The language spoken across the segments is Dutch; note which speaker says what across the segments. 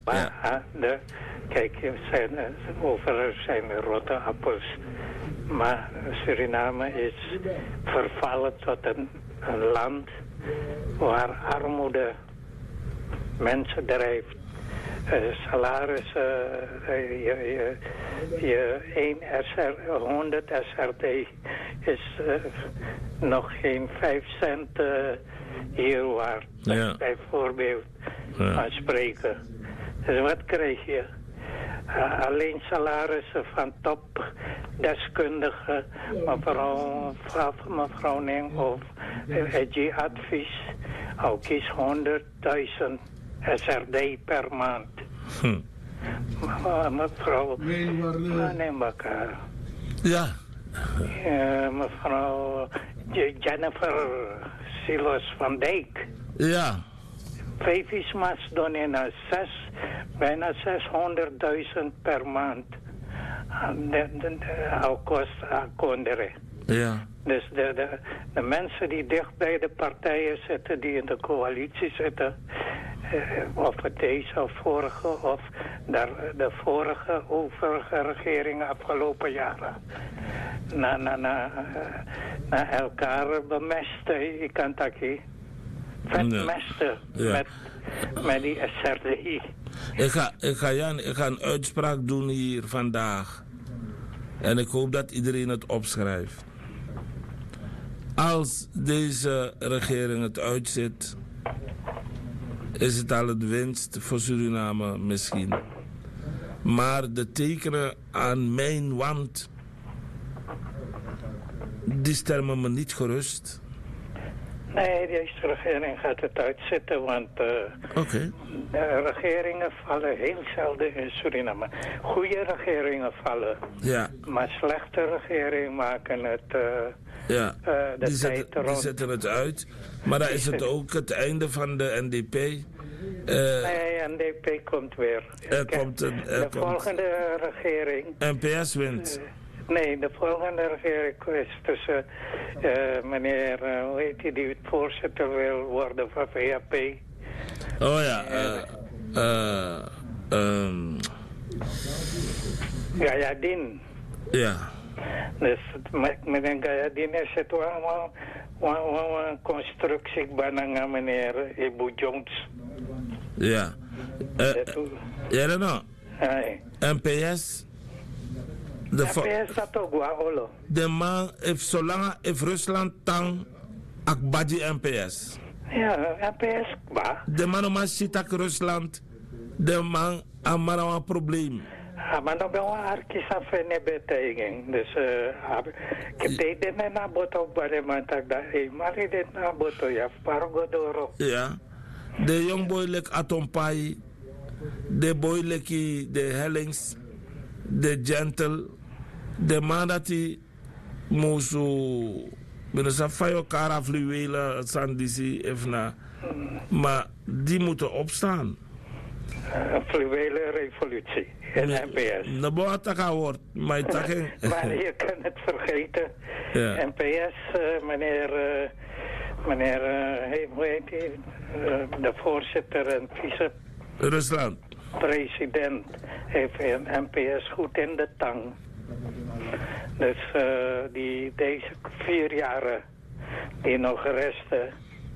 Speaker 1: Maar kijk, overal zijn rotte appels. Maar Suriname is vervallen tot een land waar armoede mensen drijft. Salarissen, je 100 SRD is nog geen 5 cent hier waard.
Speaker 2: Ja.
Speaker 1: Bijvoorbeeld van spreken. Dus wat krijg je? Alleen salarissen van topdeskundigen, mevrouw Ning of EG-advies. Ook is 100.000 SRD per maand. Mevrouw Nembaka.
Speaker 2: Ja.
Speaker 1: Mevrouw Jennifer Silos van Dijk.
Speaker 2: Ja.
Speaker 1: 5 ismas doen in bijna 600.000 per maand. Al kost konderen.
Speaker 2: Ja.
Speaker 1: Dus de mensen die dicht bij de partijen zitten, die in de coalitie zitten, of het deze of vorige, of de vorige overige regeringen afgelopen jaren, na elkaar bemesten, ik kan dat niet. Vetmesten met die SRD.
Speaker 2: Ik ga een uitspraak doen hier vandaag. En ik hoop dat iedereen het opschrijft. Als deze regering het uitzet, is het al het winst voor Suriname misschien. Maar de tekenen aan mijn wand, die stellen me niet gerust.
Speaker 1: Nee, deze regering gaat het uitzetten, want regeringen vallen heel zelden in Suriname. Goede regeringen vallen, maar slechte regeringen maken het
Speaker 2: die zetten het uit. Maar dan is het ook het einde van de NDP.
Speaker 1: Nee, NDP komt weer. De volgende regering...
Speaker 2: NPS wint.
Speaker 1: Nee, de volgende regering is tussen meneer, hoe heet hij, die het voorzitter wil worden van VAP.
Speaker 2: Oh ja,
Speaker 1: Gayadin.
Speaker 2: Ja.
Speaker 1: Dus meneer Gayadin is het wel een constructie bijna meneer Ibu Jones.
Speaker 2: Ja. Ja, dan nou. NPS...
Speaker 1: NPS dat ook wel,
Speaker 2: de man heeft zolang Rusland tang akbaji NPS.
Speaker 1: Ja, NPS ba.
Speaker 2: De man om ziet Rusland, de man amara een probleem.
Speaker 1: Maar dan ben we arkis af en beteging. Dus ik deed het na boto bij de man dat maar dit na boto ja, pargodoro.
Speaker 2: Ja. De jong boy lek atompai, de boy leki de Hellings, de Gentle. De man dat hij moest binnen zijn fayo kara fluwelen sandisi even maar die moeten opstaan.
Speaker 1: Fluwelen revolutie in NPS.
Speaker 2: De boataka wordt, maar
Speaker 1: je kan het vergeten. Ja. NPS, meneer, hoe heet hij? De voorzitter en vice.
Speaker 2: Rusland.
Speaker 1: President heeft NPS goed in de tang. Dus deze 4 jaren die nog resten,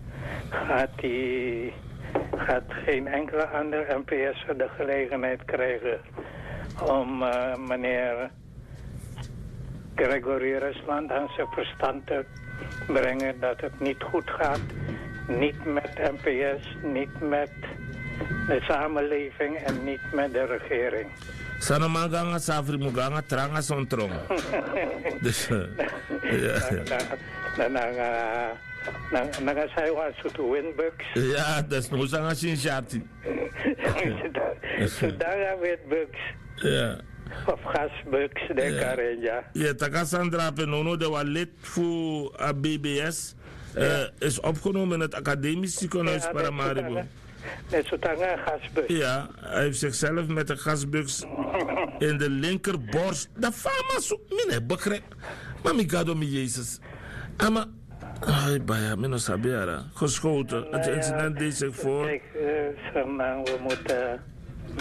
Speaker 1: gaat geen enkele andere NPS'er de gelegenheid krijgen om meneer Gregory Rusland aan zijn verstand te brengen dat het niet goed gaat. Niet met NPS, niet met de samenleving en niet met de regering.
Speaker 2: Sana maganga safri muganga tranga sontrong. Dus
Speaker 1: dan zijn we zo windbugs.
Speaker 2: Ja, dat is nog zo'n sinjati.
Speaker 1: Zodanig windbugs.
Speaker 2: Ja.
Speaker 1: Of gasbugs, denk ik, ja.
Speaker 2: Ja, Takasandra Penono, de was lid voor BBS, is opgenomen in het academisch ziekenhuis Paramaribo.
Speaker 1: Net zo tanga gasbugs.
Speaker 2: Ja, hij heeft zichzelf met een gasbugs in de linkerborst. Dat fama zo, mine begrijp. Maar ik ga door met Jezus. Maar, ai, baya, minus sabiara, geschoten. Het incident deed zich voor.
Speaker 1: Kijk, we moeten